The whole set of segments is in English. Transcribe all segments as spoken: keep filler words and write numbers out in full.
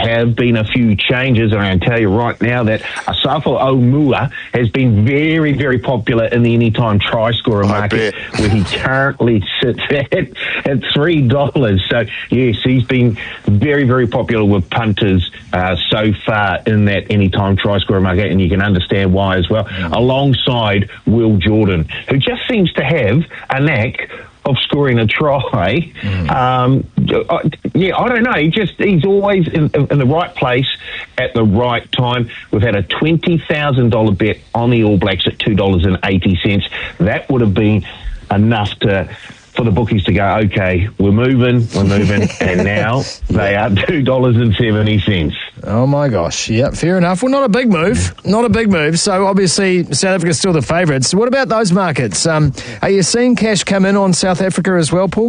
have been a few changes, and I can tell you right now that Asafo Omua has been very, very popular in the anytime try scorer market, where he currently sits at, at three dollars. So, yes, he's been very, very popular with punters uh, so far in that anytime try scorer market, and you can understand why as well, mm. alongside Will Jordan, who just seems to have a knack of scoring a try. Mm. Um, yeah, I don't know. He just he's always in, in the right place at the right time. We've had a twenty thousand dollars bet on the All Blacks at two dollars and eighty cents. That would have been enough to for the bookies to go, okay, we're moving, we're moving, and now they are two dollars and seventy cents. Oh, my gosh. Yep, fair enough. Well, not a big move. Not a big move. So, obviously, South Africa's still the favourites. What about those markets? Um, are you seeing cash come in on South Africa as well, Paul?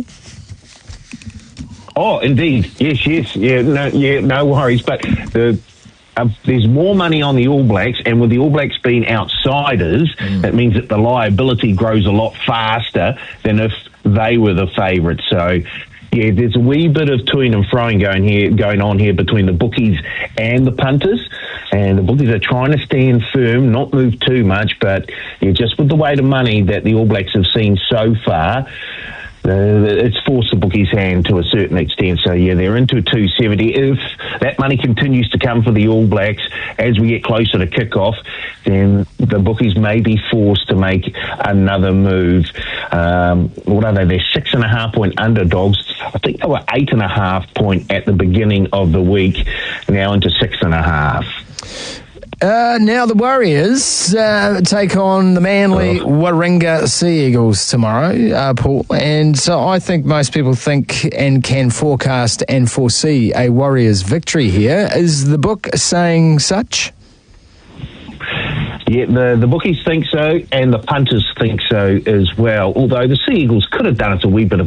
Oh, indeed. Yes, yes. Yeah, no, yeah, no worries. But the... Uh, there's more money on the All Blacks, and with the All Blacks being outsiders, mm. that means that the liability grows a lot faster than if they were the favourites. So, yeah, there's a wee bit of toing and froing going here, going on here between the bookies and the punters, and the bookies are trying to stand firm, not move too much, but yeah, just with the weight of money that the All Blacks have seen so far, Uh, it's forced the bookies' hand to a certain extent. So, yeah, they're into two seventy. If that money continues to come for the All Blacks as we get closer to kick-off, then the bookies may be forced to make another move. Um, what are they? They're six and a half point underdogs. I think they were eight and a half point at the beginning of the week, now into six and a half. Uh, now the Warriors uh, take on the Manly oh. Warringah Sea Eagles tomorrow, uh, Paul. And so I think most people think and can forecast and foresee a Warriors victory here. Is the book saying such? Yeah, the, the bookies think so, and the punters think so as well. Although the Sea Eagles could have done us a wee bit of